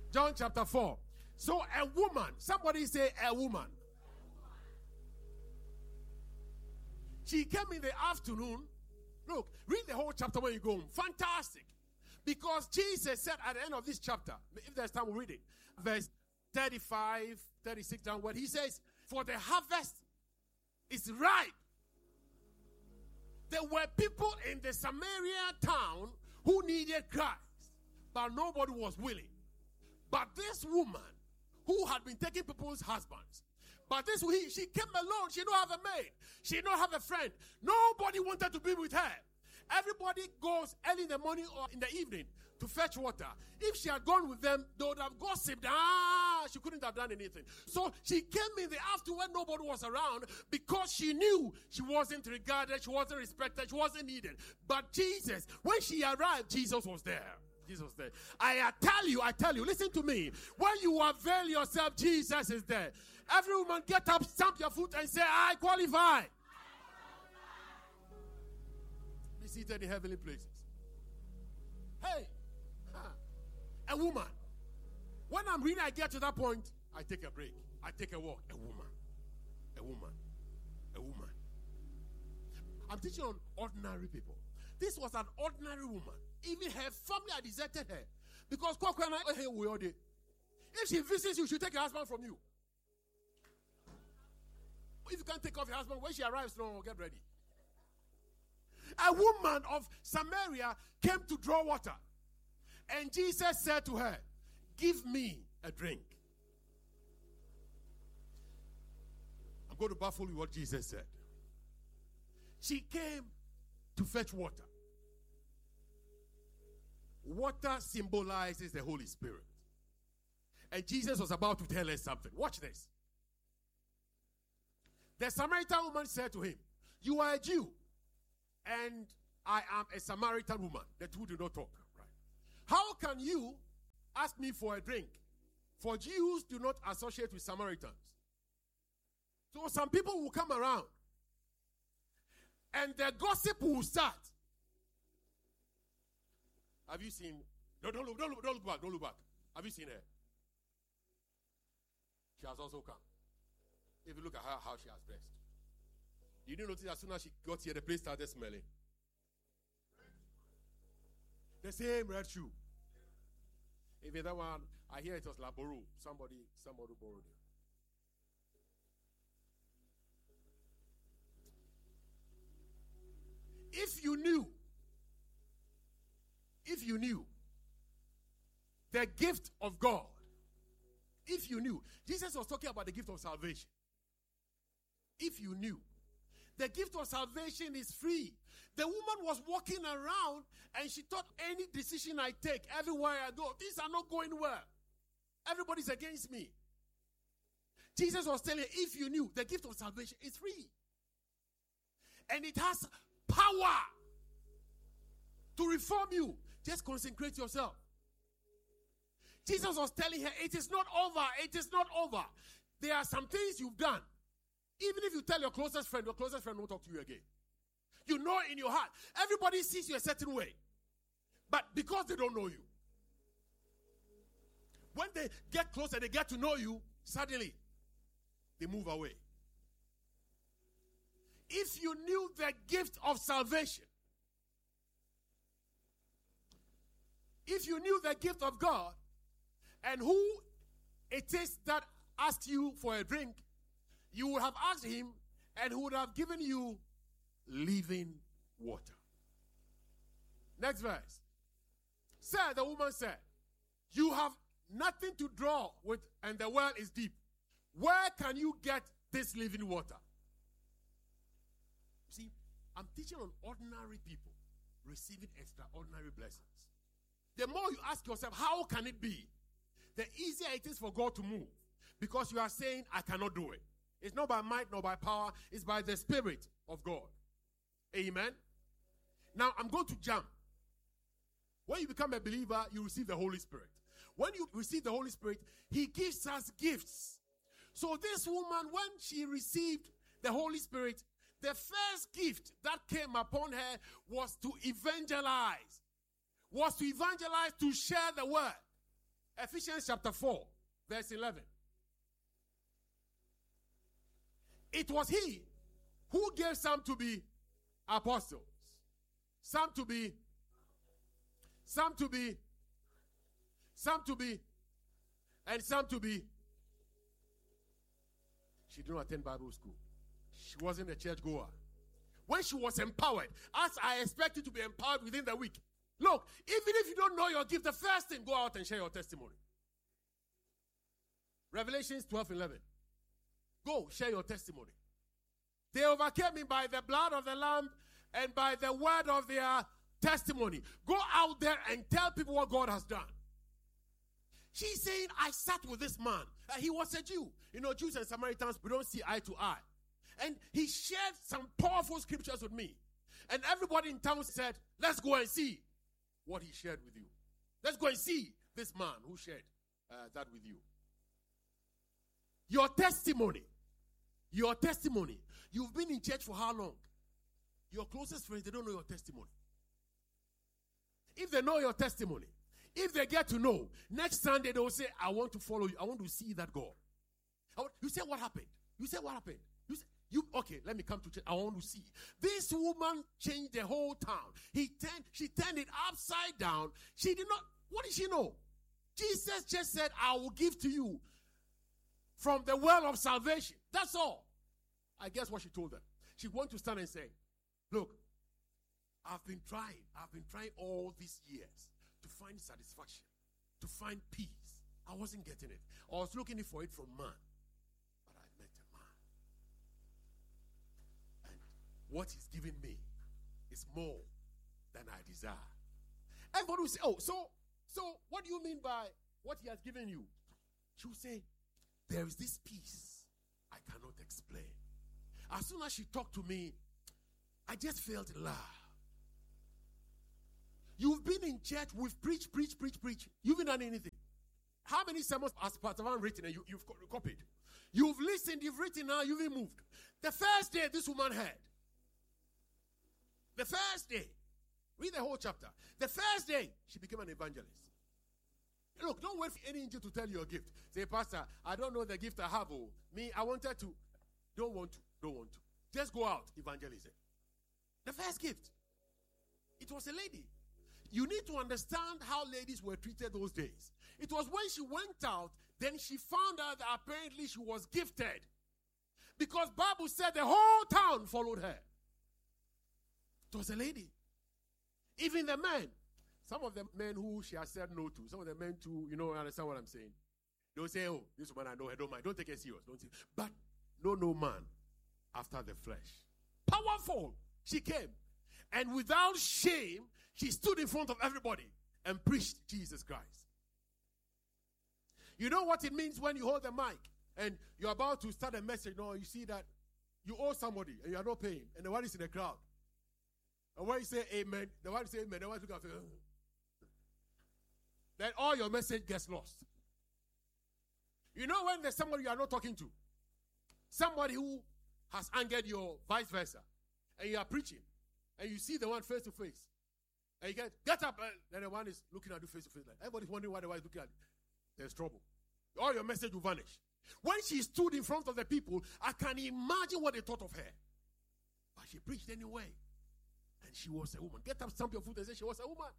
John chapter 4. So a woman, somebody say a woman. She came in the afternoon. Look, read the whole chapter when you go home. Fantastic. Because Jesus said at the end of this chapter, if there's time, we'll read it. Verse 35, 36 downward. He says, for the harvest is ripe. There were people in the Samaria town who needed Christ, but nobody was willing. But this woman, who had been taking people's husbands, she came alone. She don't have a maid. She don't have a friend. Nobody wanted to be with her. Everybody goes early in the morning or in the evening to fetch water. If she had gone with them, they would have gossiped. She couldn't have done anything. So she came in the afternoon when nobody was around because she knew she wasn't regarded, she wasn't respected, she wasn't needed. But Jesus, when she arrived, Jesus was there. Jesus there. I tell you, listen to me. When you avail yourself, Jesus is there. Every woman, get up, stamp your foot and say, I qualify. Be seated in heavenly places. Hey, a woman. When I'm reading, I get to that point, I take a break. I take a walk. A woman. I'm teaching on ordinary people. This was an ordinary woman. Even her family had deserted her. Because if she visits you, she'll take her husband from you. If you can't take off your husband, when she arrives, no, get ready. A woman of Samaria came to draw water. And Jesus said to her, give me a drink. I'm going to baffle you what Jesus said. She came to fetch water. Water symbolizes the Holy Spirit. And Jesus was about to tell her something. Watch this. The Samaritan woman said to him, you are a Jew, and I am a Samaritan woman. The two do not talk. Right? How can you ask me for a drink? For Jews do not associate with Samaritans. So some people will come around, and the gossip will start. Have you seen? Don't look back. Don't look back. Have you seen her? She has also come. If you look at her, how she has dressed. You didn't notice as soon as she got here, the place started smelling. The same red shoe. Even that one, I hear it was Laboro. Somebody borrowed it. If you knew the gift of God, if you knew, Jesus was talking about the gift of salvation. If you knew, the gift of salvation is free. The woman was walking around and she thought, any decision I take, everywhere I go, things are not going well. Everybody's against me. Jesus was telling her, if you knew, the gift of salvation is free. And it has power to reform you. Just consecrate yourself. Jesus was telling her, it is not over. It is not over. There are some things you've done. Even if you tell your closest friend won't talk to you again. You know in your heart. Everybody sees you a certain way. But because they don't know you. When they get closer, they get to know you, suddenly they move away. If you knew the gift of salvation, if you knew the gift of God, and who it is that asked you for a drink, you would have asked him, and he would have given you living water. Next verse. Sir, the woman said, you have nothing to draw with, and the well is deep. Where can you get this living water? See, I'm teaching on ordinary people receiving extraordinary blessings. The more you ask yourself, how can it be? The easier it is for God to move. Because you are saying, I cannot do it. It's not by might nor by power. It's by the Spirit of God. Amen? Now, I'm going to jump. When you become a believer, you receive the Holy Spirit. When you receive the Holy Spirit, He gives us gifts. So this woman, when she received the Holy Spirit, the first gift that came upon her was to evangelize. To share the word. Ephesians chapter 4, verse 11. It was he who gave some to be apostles, some to be, and some to be. She didn't attend Bible school. She wasn't a church goer. When she was empowered, as I expect you to be empowered within the week. Look, even if you don't know your gift, the first thing, go out and share your testimony. Revelations 12:11. Go, share your testimony. They overcame me by the blood of the Lamb and by the word of their testimony. Go out there and tell people what God has done. She's saying, I sat with this man. He was a Jew. You know, Jews and Samaritans, we don't see eye to eye. And he shared some powerful scriptures with me. And everybody in town said, let's go and see what he shared with you. Let's go and see this man who shared that with you. Your testimony. You've been in church for how long? Your closest friends, they don't know your testimony. If they know your testimony, if they get to know, next Sunday they will say, I want to follow you. I want to see that God. You say, what happened? You say, what happened? Okay, let me come to church. I want to see. This woman changed the whole town. She turned it upside down. She did not, what did she know? Jesus just said, I will give to you from the well of salvation. That's all. I guess what she told them. She wanted to stand and say, look, I've been trying all these years to find satisfaction, to find peace. I wasn't getting it. I was looking for it from man. But I met a man. And what he's giving me is more than I desire. Everybody will say, oh, so what do you mean by what he has given you? She will say, there is this peace I cannot explain. As soon as she talked to me, I just felt love. You've been in church, we've preached. You haven't done anything. How many sermons has Pastor Van written and you've copied? You've listened, you've written, now you've even moved. The first day this woman heard. The first day. Read the whole chapter. The first day, she became an evangelist. Look, don't wait for any angel to tell you your gift. Say, Pastor, I don't know the gift I have. Oh, me, I wanted to. Don't want to. Just go out, evangelism. The first gift. It was a lady. You need to understand how ladies were treated those days. It was when she went out, then she found out that apparently she was gifted. Because Bible said the whole town followed her. It was a lady. Even the men. Some of the men who she has said no to, some of the men too, you know, understand what I'm saying? They'll say, oh, this woman I know her, don't mind. Don't take her serious. But no man after the flesh. Powerful. She came. And without shame, she stood in front of everybody and preached Jesus Christ. You know what it means when you hold the mic and you're about to start a message. No, you see that you owe somebody and you're not paying. And the one is in the crowd. And when you say amen, the one say amen, the one look at you. Then all your message gets lost. You know when there's somebody you are not talking to, somebody who has angered you or vice versa, and you are preaching, and you see the one face to face, and you get up, and then the one is looking at you face to face. Like, everybody's wondering why the one is looking at you. There's trouble. All your message will vanish. When she stood in front of the people, I can imagine what they thought of her. But she preached anyway. And she was a woman. Get up, stamp your foot and say she was a woman.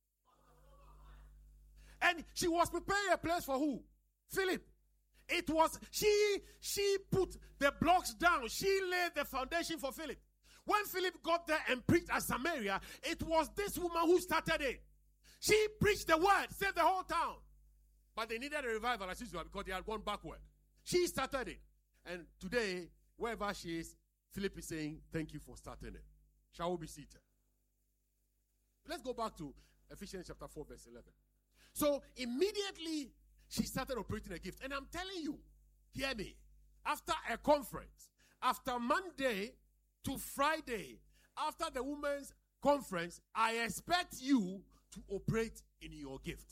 And she was preparing a place for who? Philip. It was, she put the blocks down. She laid the foundation for Philip. When Philip got there and preached at Samaria, it was this woman who started it. She preached the word, saved the whole town. But they needed a revival as usual because they had gone backward. She started it. And today, wherever she is, Philip is saying, thank you for starting it. Shall we be seated? Let's go back to Ephesians chapter 4, verse 11. So immediately, she started operating a gift. And I'm telling you, hear me, after a conference, after Monday to Friday, after the women's conference, I expect you to operate in your gift.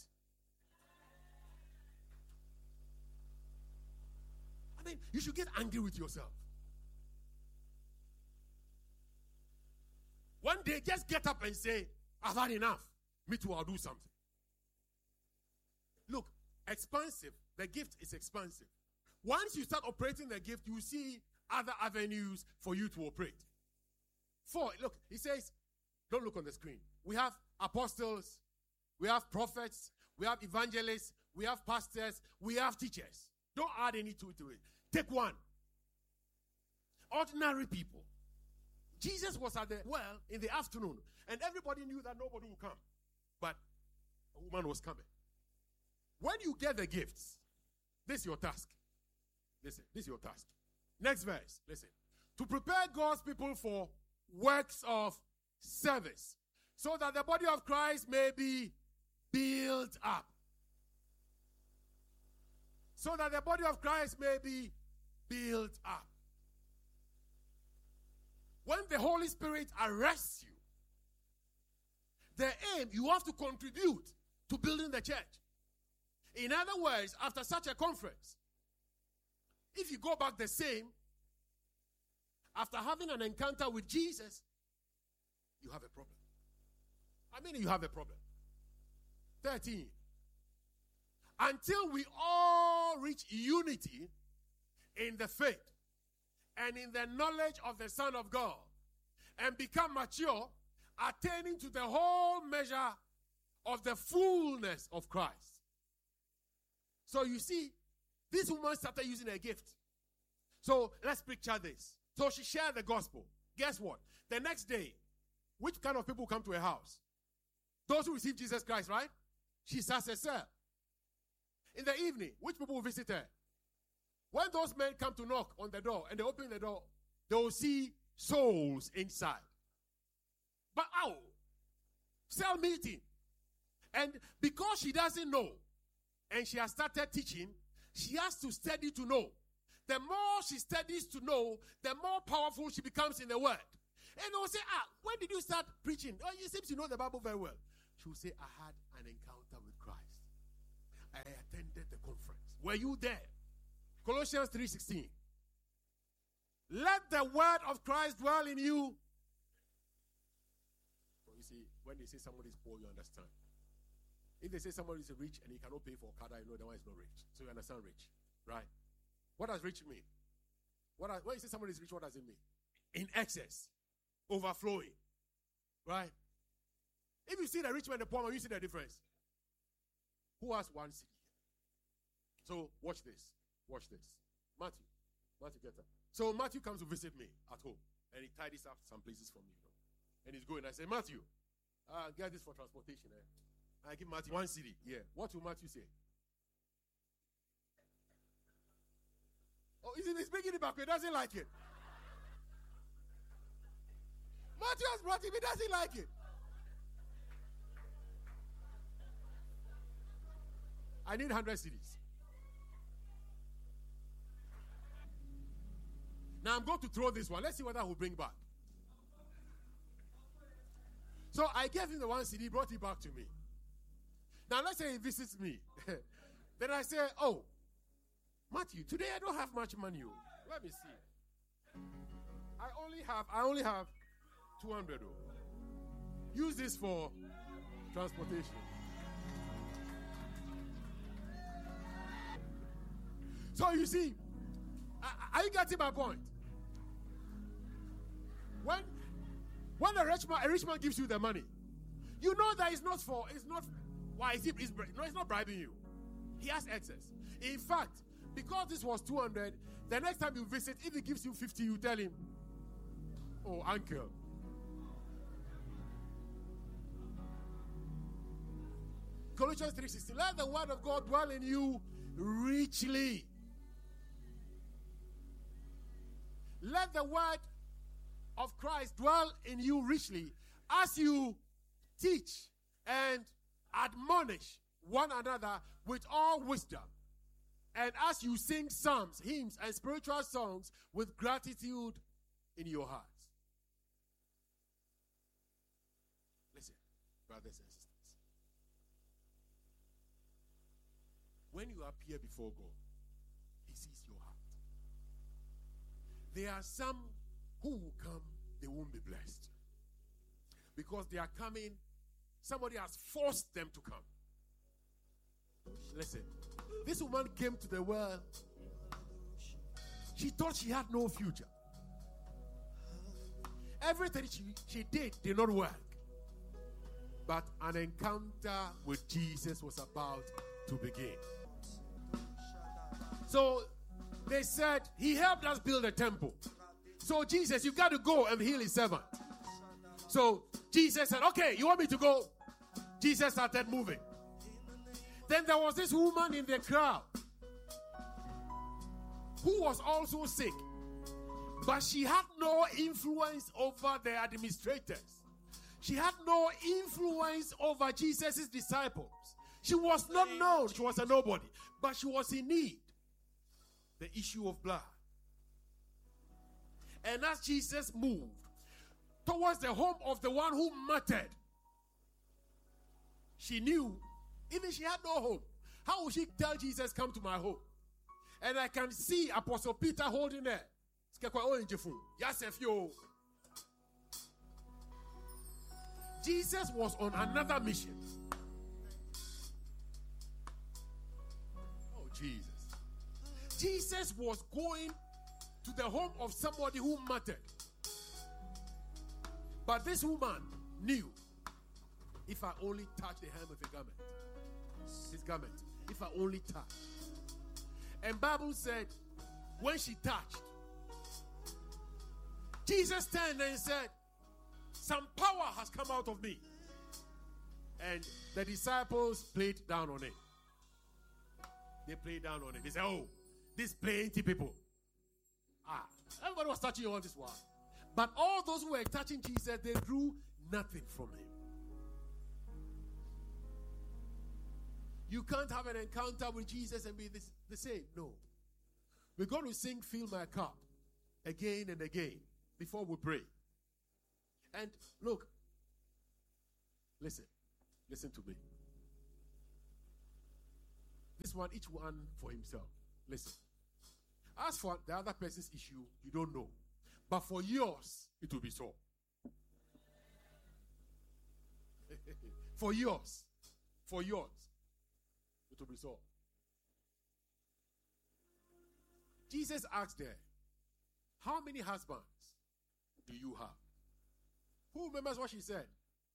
I mean, you should get angry with yourself. One day, just get up and say, I've had enough. Me too, I'll do something. Look, expansive. The gift is expansive. Once you start operating the gift, you see other avenues for you to operate. 4, look, he says, don't look on the screen. We have apostles, we have prophets, we have evangelists, we have pastors, we have teachers. Don't add any to it. Take one. Ordinary people. Jesus was at the well in the afternoon, and everybody knew that nobody would come. But a woman was coming. When you get the gifts, this is your task. Listen, this is your task. Next verse, listen. To prepare God's people for works of service, so that the body of Christ may be built up. So that the body of Christ may be built up. When the Holy Spirit arrests you, the aim, you have to contribute to building the church. In other words, after such a conference, if you go back the same, after having an encounter with Jesus, you have a problem. I mean, you have a problem. 13. Until we all reach unity in the faith and in the knowledge of the Son of God and become mature, attaining to the whole measure of the fullness of Christ. So you see, this woman started using her gift. So let's picture this. So she shared the gospel. Guess what? The next day, which kind of people come to her house? Those who receive Jesus Christ, right? She starts a cell. In the evening, which people will visit her? When those men come to knock on the door and they open the door, they will see souls inside. But cell meeting. And because she doesn't know, and she has started teaching, she has to study to know. The more she studies to know, the more powerful she becomes in the word. And they'll say, when did you start preaching? Oh, you seem to know the Bible very well. She will say, I had an encounter with Christ. I attended the conference. Were you there? Colossians 3:16. Let the word of Christ dwell in you. So you see, when they say somebody is poor, you understand. If they say somebody is rich and he cannot pay for a car, you know that one is not rich. So you understand rich, right? What does rich mean? When you say somebody is rich, what does it mean? In excess, overflowing, right? If you see the rich man and the poor man, you see the difference. Who has one city? So watch this. Watch this. Matthew, get up. So Matthew comes to visit me at home, and he tidies up some places for me, and he's going. I say, Matthew, get this for transportation. I give Matthew one city. Yeah. What will Matthew say? Oh, he's bringing it back. He doesn't like it. Matthew has brought him. He doesn't like it. I need 100 cities. Now I'm going to throw this one. Let's see what that will bring back. So I gave him the one CD, brought it back to me. Now let's say he visits me. Then I say, oh, Matthew, today I don't have much money. Let me see. I only have 200. Use this for transportation. So you see, are you getting my point? When a rich man gives you the money, you know that it's not bribing you. He has excess. In fact, because this was 200, the next time you visit, if he gives you 50, you tell him, oh, uncle. Colossians 3:16, let the word of God dwell in you richly. Let the word of Christ dwell in you richly as you teach and admonish one another with all wisdom, and as you sing psalms, hymns, and spiritual songs with gratitude in your hearts. Listen, brothers and sisters. When you appear before God, He sees your heart. There are some who will come, they won't be blessed. Because they are coming, somebody has forced them to come. Listen, This woman came to the well. She thought she had no future. Everything she did not work. But an encounter with Jesus was about to begin. So they said, he helped us build a temple. So Jesus, you've got to go and heal his servant. So Jesus said, okay, you want me to go? Jesus started moving. Then there was this woman in the crowd who was also sick. But she had no influence over the administrators. She had no influence over Jesus' disciples. She was not known. She was a nobody. But she was in need. The issue of blood. And as Jesus moved towards the home of the one who mattered, she knew, even she had no home. How would she tell Jesus, come to my home? And I can see Apostle Peter holding her. Jesus was on another mission. Oh, Jesus. Jesus was going to the home of somebody who mattered. But this woman knew, if I only touch the hem of his garment, if I only touch. And Bible said, when she touched, Jesus turned and said, some power has come out of me. And the disciples played down on it. They played down on it. They said, oh, these plenty people. Everybody was touching all this while. But all those who were touching Jesus, they drew nothing from him. You can't have an encounter with Jesus and be the same. No. We're going to sing Fill My Cup again and again before we pray. And look, listen to me. This one, each one for himself. Listen. As for the other person's issue, you don't know. But for yours, it will be so. For yours, it will be so. Jesus asked her, how many husbands do you have? Who remembers what she said?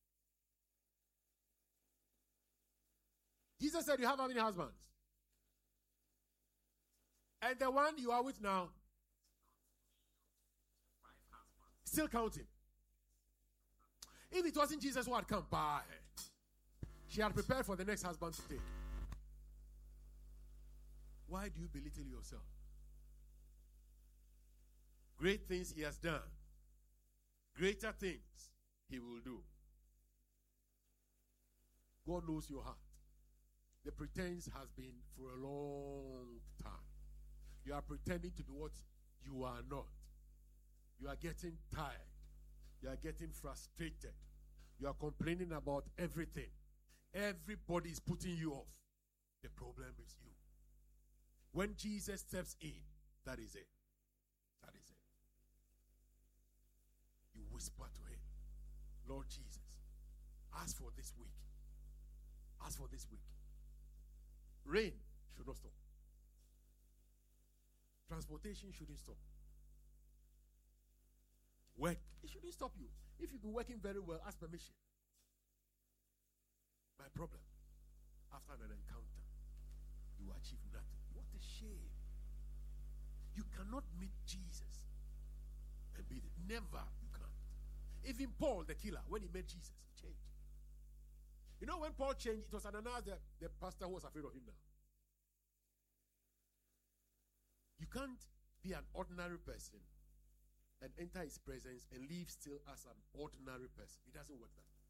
Jesus said, you have how many husbands? And the one you are with now? Still counting. If it wasn't Jesus who had come by, she had prepared for the next husband to take. Why do you belittle yourself? Great things he has done. Greater things he will do. God knows your heart. The pretense has been for a long time. You are pretending to be what you are not. You are getting tired. You are getting frustrated. You are complaining about everything. Everybody is putting you off. The problem is you. When Jesus steps in, that is it. That is it. You whisper to him, Lord Jesus, ask for this week. Ask for this week. Rain should not stop. Transportation shouldn't stop. Work, it shouldn't stop you. If you've been working very well, ask permission. My problem, after an encounter, you achieve nothing. What a shame. You cannot meet Jesus and be there. Never, you can't. Even Paul, the killer, when he met Jesus, he changed. You know, when Paul changed, it was Ananias, the pastor, who was afraid of him now. You can't be an ordinary person and enter his presence and live still as an ordinary person. It doesn't work that way.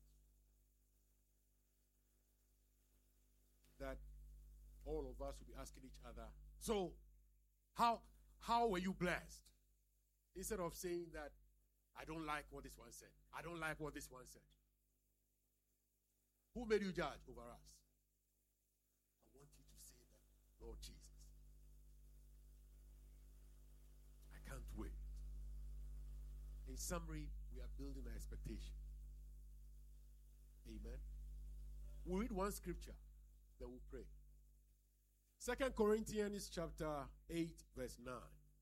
That all of us will be asking each other, so how were you blessed? Instead of saying that, I don't like what this one said. I don't like what this one said. Who made you judge over us? I want you to say that, Lord Jesus, I can't wait. In summary, we are building our expectation. Amen. We'll read one scripture, then we'll pray. 2 Corinthians chapter 8, verse 9.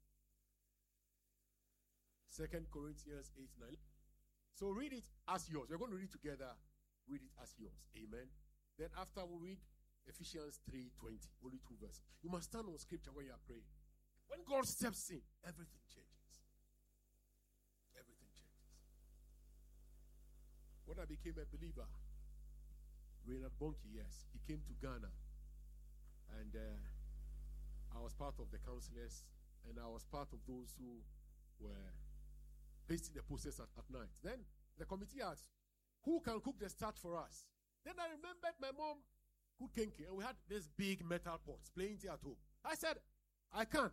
2 Corinthians 8, 9. So read it as yours. We're going to read together. Read it as yours. Amen. Then after we read Ephesians 3:20, only 2 verses. You must stand on scripture when you are praying. When God steps in, everything changes. Everything changes. When I became a believer, Reinhard Bonnke, yes, he came to Ghana. And I was part of the counselors, and I was part of those who were pasting the posters at night. Then the committee asked, who can cook the starch for us? Then I remembered my mom cooked kenke, and we had this big metal pots, plenty at home. I said, I can.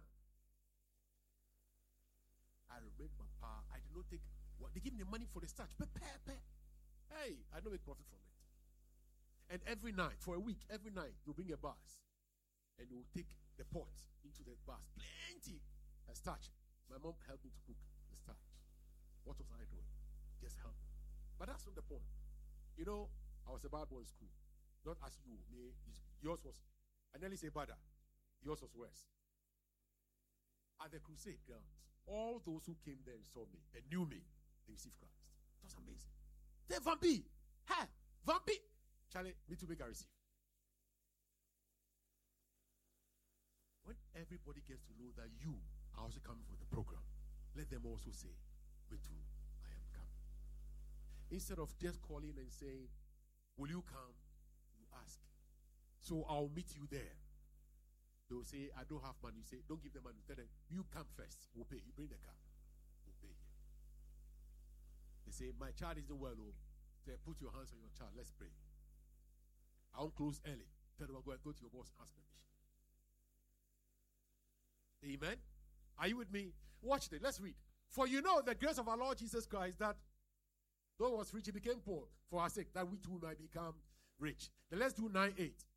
I remember, I did not take what they give me the money for the starch. Hey, I don't make profit from it. And every night, for a week, every night, they'll bring a bus. And they will take the pot into the bus. Plenty. And starch. My mom helped me to cook the starch. What was I doing? Just help. But that's not the point. You know, I was a bad boy in school. Not as you. Yours was, I nearly say better. Yours was worse. At the crusade grounds, all those who came there and saw me and knew me, they received Christ. It was amazing. They Vampy. Hey, Vampy. Charlie, me too, make a receive. When everybody gets to know that you are also coming for the program, let them also say, me too, I am coming. Instead of just calling and saying, will you come? You ask. So I'll meet you there. They will say, I don't have money. You say, don't give them money. Tell them, you come first. We'll pay. You bring the car. We'll pay you. They say, my child isn't well. Oh. Say, put your hands on your child. Let's pray. I won't close early. Tell them, go to your boss and ask permission. Amen. Are you with me? Watch it. Let's read. For you know the grace of our Lord Jesus Christ, that though he was rich, he became poor for our sake, that we too might become rich. Then let's do 9:8.